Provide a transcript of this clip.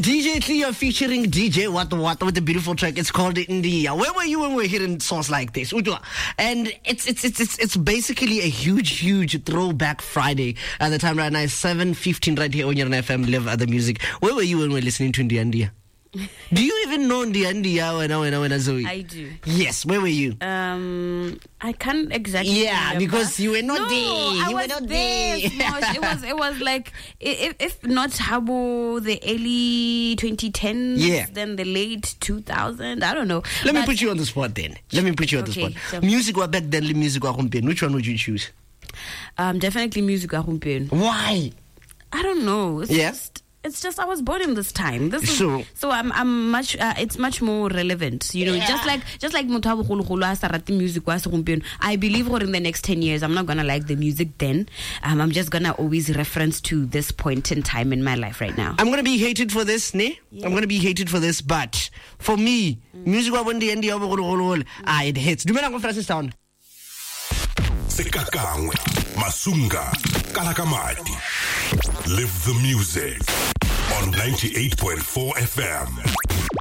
DJ Cleo featuring DJ What with the beautiful track. It's called India. Where were you when we were hearing songs like this? And it's basically a huge throwback Friday. At the time right now, it's 7:15 right here on your FM Live Other Music. Where were you when we were listening to India? Do you even know India when Zoe? I do. Yes, where were you? I can't exactly remember. Because you were not there. I was there. It was like, if not Habo, the early 2010s, then the late 2000s. I don't know. Let me put you on the spot then. So music wa back then, music wa gompieno. Which one would you choose? Definitely music wa gompieno. Why? I don't know. It's just I was born in this time. So I'm much. It's much more relevant, Just like Mutabo Hulu Sarati music was rumpion. I believe in the next 10 years I'm not gonna like the music then. I'm just gonna always reference to this point in time in my life right now. I'm gonna be hated for this, ne? Yeah. I'm gonna be hated for this, but for me, music wa bondi and it hits. Do you remember Francis Town? Sekakangwe, Masunga, Kalakamati. Live the music on 98.4 FM.